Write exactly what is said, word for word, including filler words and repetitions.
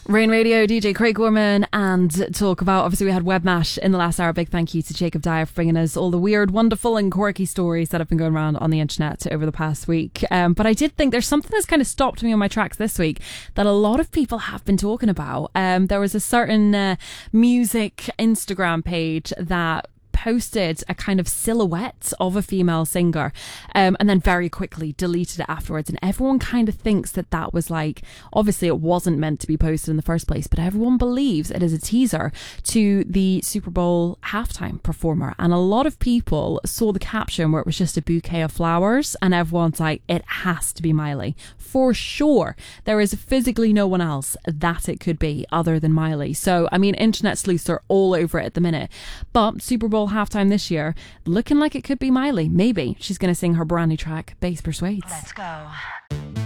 Rain Radio, D J Craig Gorman, and talk about, obviously we had WebMash in the last hour. Big thank you to Jacob Dyer for bringing us all the weird, wonderful and quirky stories that have been going around on the internet over the past week. Um, but I did think there's something that's kind of stopped me on my tracks this week that a lot of people have been talking about. Um, there was a certain uh, music Instagram page that posted a kind of silhouette of a female singer um, and then very quickly deleted it afterwards, and everyone kind of thinks that that was like, obviously it wasn't meant to be posted in the first place, but everyone believes it is a teaser to the Super Bowl halftime performer. And a lot of people saw the caption where it was just a bouquet of flowers, and everyone's like, it has to be Miley for sure. There is physically no one else that it could be other than Miley. So I mean, internet sleuths are all over it at the minute, but Super Bowl halftime this year looking like it could be Miley. Maybe she's going to sing her brand new track Bass Persuades. Let's go.